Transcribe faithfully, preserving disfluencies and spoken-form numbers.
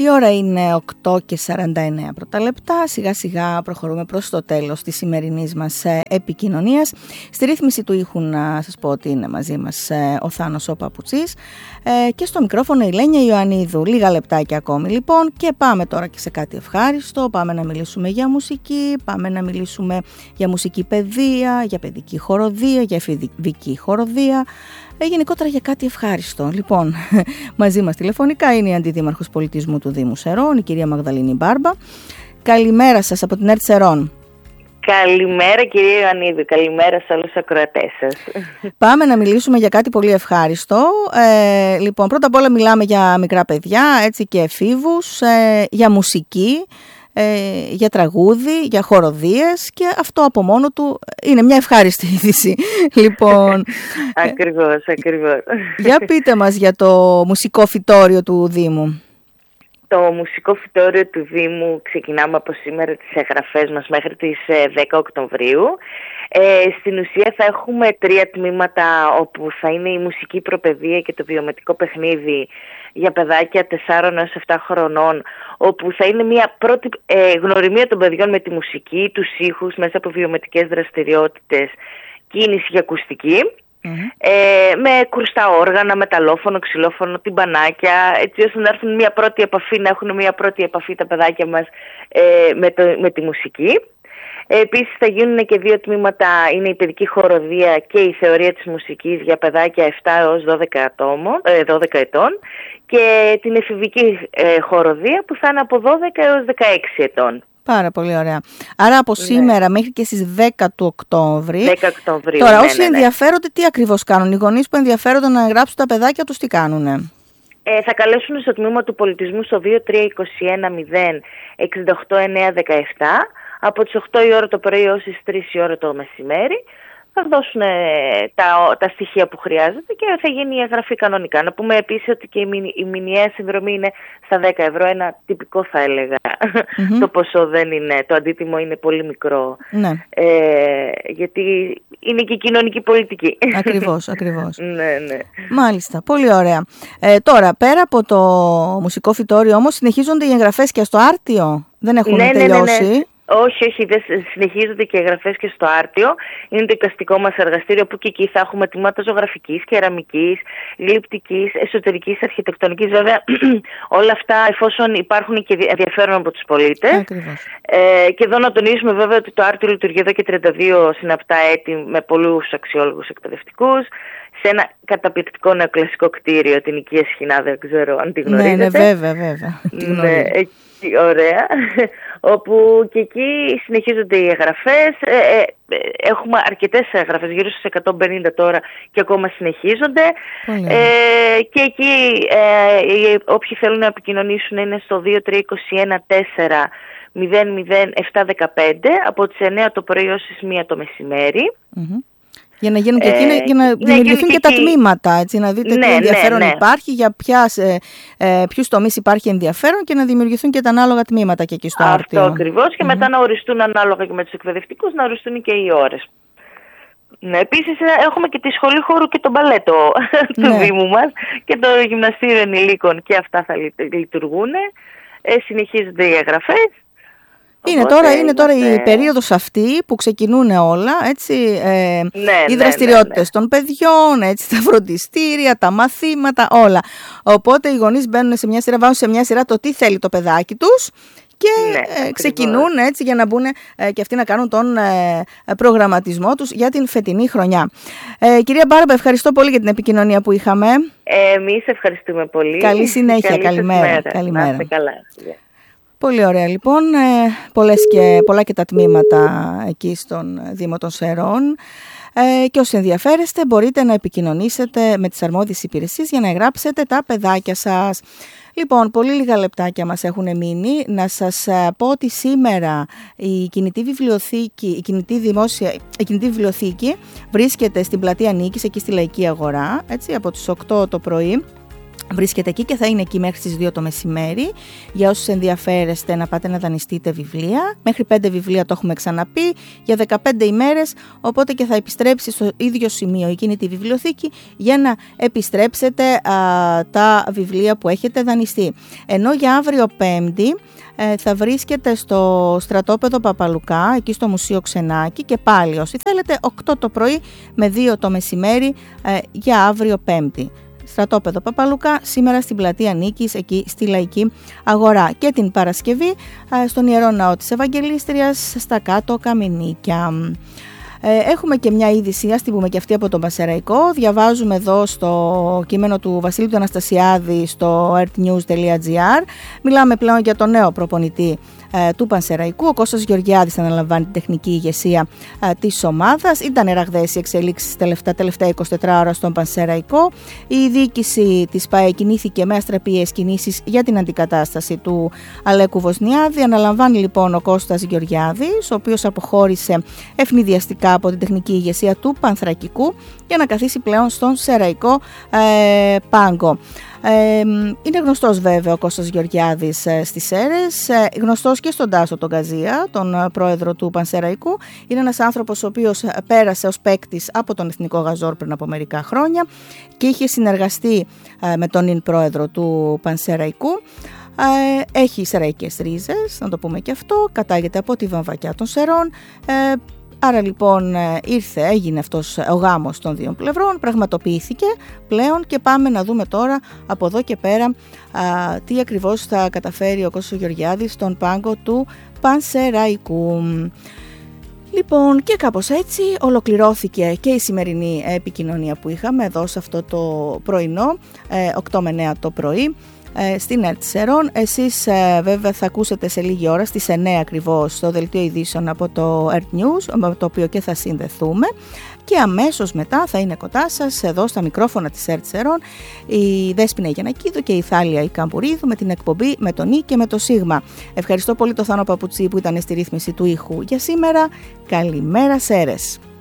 Η ώρα είναι οκτώ και σαράντα εννέα πρώτα λεπτά. Σιγά σιγά προχωρούμε προς το τέλος της σημερινής μας επικοινωνίας. Στη ρύθμιση του ήχου να σας πω ότι είναι μαζί μας ο Θάνος ο Παπουτσής και στο μικρόφωνο η Λένια Ιωαννίδου. Λίγα λεπτάκια ακόμη λοιπόν και πάμε τώρα και σε κάτι ευχάριστο. Πάμε να μιλήσουμε για μουσική, πάμε να μιλήσουμε για μουσική παιδεία, για παιδική χοροδία, για εφηβική χοροδία. Ε, γενικότερα για κάτι ευχάριστο. Λοιπόν, μαζί μας τηλεφωνικά είναι η Αντιδήμαρχος Πολιτισμού του Δήμου Σερών, η κυρία Μαγδαληνή Μπάρμπα. Καλημέρα σας από την ΕΡΤ Σερών. Καλημέρα κυρία Ιωαννίδου, καλημέρα σε όλους τους ακροατές σας. Πάμε να μιλήσουμε για κάτι πολύ ευχάριστο. Ε, λοιπόν, πρώτα απ' όλα μιλάμε για μικρά παιδιά, έτσι και εφήβους, ε, για μουσική. Ε, για τραγούδι, για χοροδίες και αυτό από μόνο του είναι μια ευχάριστη είδηση. Λοιπόν, ακριβώς, ακριβώς. Για πείτε μας για το μουσικό φυτόριο του Δήμου. Το μουσικό φυτόριο του Δήμου ξεκινάμε από σήμερα τις εγγραφές μας μέχρι τις δέκα Οκτωβρίου. Ε, στην ουσία θα έχουμε τρία τμήματα όπου θα είναι η μουσική προπαιδεία και το βιωματικό παιχνίδι για παιδάκια τεσσάρων έως επτά χρονών, όπου θα είναι μια πρώτη ε, γνωριμία των παιδιών με τη μουσική, τους ήχους μέσα από βιωματικές δραστηριότητες, κίνηση και ακουστική. Mm-hmm. Ε, με κουρστά όργανα, μεταλλόφωνο, ξυλόφωνο, τυμπανάκια, έτσι ώστε να έρθουν μια πρώτη επαφή, να έχουν μια πρώτη επαφή τα παιδάκια μας ε, με, το, με τη μουσική. Ε, επίσης θα γίνουν και δύο τμήματα, είναι η παιδική χοροδία και η θεωρία της μουσικής για παιδάκια επτά έως δώδεκα, ατόμων, ε, δώδεκα ετών και την εφηβική ε, χοροδία που θα είναι από δώδεκα έως δεκαέξι ετών. Πάρα πολύ ωραία. Άρα από ναι. σήμερα μέχρι και στις δέκα του Οκτώβρη. δέκα Οκτωβρίου. Τώρα ναι, όσοι ναι, ναι. ενδιαφέρονται τι ακριβώς κάνουν, οι γονείς που ενδιαφέρονται να εγγράψουν τα παιδάκια τους τι κάνουνε? Ε, θα καλέσουν στο τμήμα του πολιτισμού στο δύο τρία είκοσι ένα μηδέν εξήντα οκτώ εννιακόσια δεκαεπτά από τις οκτώ η ώρα το πρωί έως τις τρεις η ώρα το μεσημέρι. Θα δώσουν τα, τα στοιχεία που χρειάζεται και θα γίνει η εγγραφή κανονικά. Να πούμε επίσης ότι και η, μηνι, η μηνιαία συνδρομή είναι στα δέκα ευρώ, ένα τυπικό θα έλεγα. Mm-hmm. Το ποσό δεν είναι, το αντίτιμο είναι πολύ μικρό. Ναι. Ε, γιατί είναι και κοινωνική πολιτική. Ακριβώς, ακριβώς. ναι, ναι. Μάλιστα, πολύ ωραία. Ε, τώρα, πέρα από το μουσικό φυτόριο όμως, συνεχίζονται οι εγγραφές και στο Άρτιο. Δεν έχουν ναι, τελειώσει. Ναι, ναι, ναι. Όχι, όχι, δεν συνεχίζονται και εγγραφές και στο Άρτιο. Είναι το εικαστικό μας εργαστήριο που και εκεί θα έχουμε τμήματα ζωγραφικής, κεραμικής, γλυπτικής, εσωτερικής, αρχιτεκτονικής. Βέβαια, όλα αυτά εφόσον υπάρχουν και ενδιαφέρον από τους πολίτες. Ε, και εδώ να τονίσουμε βέβαια ότι το Άρτιο λειτουργεί εδώ και τριάντα δύο συναπτά έτη με πολλούς αξιόλογους εκπαιδευτικούς. Σε ένα καταπληκτικό νεοκλασικό κτίριο, την οικία Σχοινά, δεν ξέρω αν τη γνωρίζετε. Ναι, ναι, βέβαια, βέβαια. Ναι, εκεί, ωραία. Όπου και εκεί συνεχίζονται οι εγγραφές. Ε, ε, έχουμε αρκετές εγγραφές, γύρω στις εκατόν πενήντα τώρα και ακόμα συνεχίζονται. Ε, και εκεί ε, όποιοι θέλουν να επικοινωνήσουν είναι στο δύο τρία είκοσι ένα τέσσερα μηδέν μηδέν επτά δεκαπέντε από τις εννέα το πρωί ως τις μία το μεσημέρι. Mm-hmm. Για να γίνουν και εκεί, ε, για να δημιουργηθούν και, και τα τμήματα, έτσι, να δείτε ναι, τι ενδιαφέρον ναι, ναι. υπάρχει, για ποια, ε, ε, ποιους τομείς υπάρχει ενδιαφέρον και να δημιουργηθούν και τα ανάλογα τμήματα και εκεί στο Άρτιο. Αυτό ακριβώς και mm-hmm. μετά να οριστούν ανάλογα και με τους εκπαιδευτικούς, να οριστούν και οι ώρες. Ναι, επίσης έχουμε και τη σχολή χώρου και το μπαλέτο του ναι. Δήμου μας και το γυμναστήριο ενηλίκων και αυτά θα λειτουργούν. Ε, συνεχίζονται οι εγγραφές. Είναι Οπότε, τώρα, είναι τώρα η περίοδος αυτή που ξεκινούν όλα, έτσι, ε, ναι, οι ναι, δραστηριότητες ναι, ναι. των παιδιών, έτσι, τα φροντιστήρια, τα μαθήματα, όλα. Οπότε οι γονείς μπαίνουν σε μια σειρά, βάζουν σε μια σειρά το τι θέλει το παιδάκι τους και ναι, ε, ξεκινούν έτσι για να μπουν ε, και αυτοί να κάνουν τον ε, προγραμματισμό τους για την φετινή χρονιά. Ε, κυρία Μπάρμπα, ευχαριστώ πολύ για την επικοινωνία που είχαμε. Ε, εμείς ευχαριστούμε πολύ. Καλή συνέχεια, Καλή καλημέρα. καλημέρα. Να είστε καλά. Πολύ ωραία λοιπόν, ε, πολλές και, πολλά και τα τμήματα εκεί στον Δήμο των Σερών ε, και όσοι ενδιαφέρεστε μπορείτε να επικοινωνήσετε με τις αρμόδιες υπηρεσίες για να εγγράψετε τα παιδάκια σας. Λοιπόν, πολύ λίγα λεπτάκια μας έχουν μείνει. Να σας πω ότι σήμερα η κινητή βιβλιοθήκη, η κινητή, δημόσια, η κινητή βιβλιοθήκη βρίσκεται στην πλατεία Νίκης, εκεί στη Λαϊκή Αγορά, έτσι, από τις οκτώ το πρωί Βρίσκεται εκεί και θα είναι εκεί μέχρι τις δύο το μεσημέρι. Για όσους ενδιαφέρεστε να πάτε να δανειστείτε βιβλία. Μέχρι πέντε βιβλία το έχουμε ξαναπεί, για δεκαπέντε ημέρες, οπότε και θα επιστρέψει στο ίδιο σημείο εκείνη τη βιβλιοθήκη για να επιστρέψετε α, τα βιβλία που έχετε δανειστεί. Ενώ για αύριο Πέμπτη ε, θα βρίσκεται στο στρατόπεδο Παπαλουκά, εκεί στο Μουσείο Ξενάκη, και πάλι όσοι θέλετε οκτώ το πρωί με δύο το μεσημέρι ε, για αύριο Πέμπτη. Στρατόπεδο Παπαλουκά, σήμερα στην πλατεία Νίκης, εκεί στη Λαϊκή Αγορά. Και την Παρασκευή στον Ιερό Ναό της Ευαγγελίστριας, στα κάτω Καμινίκια. Έχουμε και μια είδηση, ας την πούμε και αυτή, από τον Πανσεραϊκό. Διαβάζουμε εδώ στο κείμενο του Βασίλη του Αναστασιάδη στο earthnews τελεία gr. Μιλάμε πλέον για τον νέο προπονητή ε, του Πανσεραϊκού. Ο Κώστας Γεωργιάδης αναλαμβάνει την τεχνική ηγεσία ε, της ομάδας. Ήταν ραγδαίες οι εξελίξεις τελευταία, τελευταία εικοσιτέσσερις ώρα στον Πανσεραϊκό. Η διοίκηση της ΠΑΕ κινήθηκε με αστραπίες κινήσεις για την αντικατάσταση του Αλέκου Βοσνιάδη. Αναλαμβάνει λοιπόν ο Κώστας Γεωργιάδης, ο οποίος αποχώρησε ευνηδιαστικά από την τεχνική ηγεσία του Πανθρακικού για να καθίσει πλέον στον Σεραϊκό ε, πάγκο. Ε, είναι γνωστός βέβαια ο Κώστας Γεωργιάδης ε, στις Σέρρες, ε, γνωστός και στον Τάσο τον Καζία, τον ε, πρόεδρο του Πανσεραϊκού. Είναι ένας άνθρωπος ο οποίος ε, πέρασε ως παίκτης από τον Εθνικό Γαζόρ πριν από μερικά χρόνια και είχε συνεργαστεί ε, με τον ιν πρόεδρο του Πανσεραϊκού. Ε, έχει σεραϊκές ρίζες, να το πούμε και αυτό, κατάγεται από τη βαμβακιά των Σερών. ε, Άρα λοιπόν ήρθε, έγινε αυτός ο γάμος των δύο πλευρών, πραγματοποιήθηκε πλέον και πάμε να δούμε τώρα από εδώ και πέρα α, τι ακριβώς θα καταφέρει ο Κώστας Γεωργιάδης στον πάγκο του Πανσεραϊκού. Λοιπόν, και κάπως έτσι ολοκληρώθηκε και η σημερινή επικοινωνία που είχαμε εδώ σε αυτό το πρωινό, οκτώ με εννέα το πρωί, στην ΕΡΤ Σερών. Εσείς ε, βέβαια θα ακούσετε σε λίγη ώρα στις εννέα ακριβώς το δελτίο ειδήσεων από το earthnews, με το οποίο και θα συνδεθούμε, και αμέσως μετά θα είναι κοντά σας εδώ στα μικρόφωνα της ΕΡΤ Σερών η Δέσποινα Γιαννακίδου και η Θάλια η Καμπουρίδου με την εκπομπή με τον Ι και με το Σίγμα. Ευχαριστώ πολύ το Θάνο Παπουτσί που ήταν στη ρύθμιση του ήχου για σήμερα. Καλημέρα Σέρες.